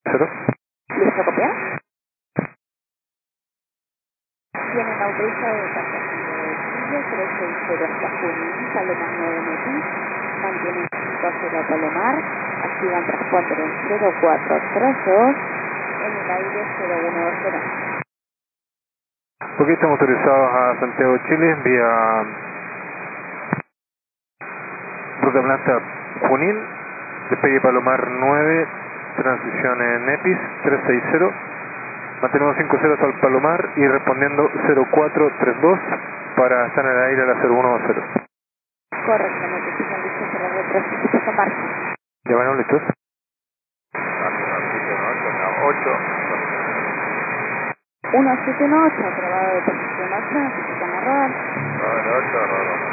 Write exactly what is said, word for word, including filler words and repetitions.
cero. ¿Listo, copiar? Tienen autorizado de Santiago de Chile, tres seis cero hasta Junín, Palomar nueve Metis, mantienen cinco cero Palomar, activan transponder en cero cuatro tres dos, en el aire cero uno dos cero. Ok, estamos autorizados a Santiago de Chile, vía Ruta Planta Junín, despegue Palomar nueve, transición en EPIS tres seis cero, mantenemos cinco cero hasta el Palomar y respondiendo cero cuatro tres dos para estar en el aire a la cero uno dos cero. Correcto, notifican listo para retroceso esta parte. ¿Ya van listos? uno siete uno ocho, aprobado de posición ocho, notifican a rodar. ocho,